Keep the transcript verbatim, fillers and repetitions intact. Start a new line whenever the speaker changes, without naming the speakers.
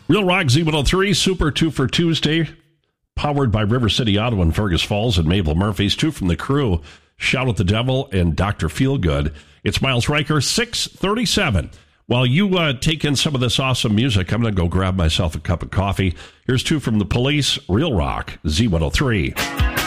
Real Rock Z one oh three, Super two for Tuesday, powered by River City Auto in Fergus Falls and Mabel Murphy's. Two from the crew, Shout at the Devil and Doctor Feelgood. It's Miles Riker, six thirty-seven. While you uh, take in some of this awesome music, I'm going to go grab myself a cup of coffee. Here's two from the Police, Real Rock Z one oh three.